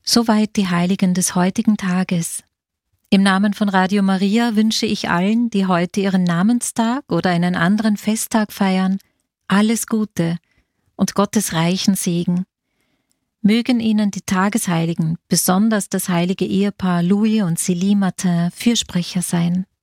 Soweit die Heiligen des heutigen Tages. Im Namen von Radio Maria wünsche ich allen, die heute ihren Namenstag oder einen anderen Festtag feiern, alles Gute und Gottes reichen Segen. Mögen Ihnen die Tagesheiligen, besonders das heilige Ehepaar Louis und Célie Martin, Fürsprecher sein.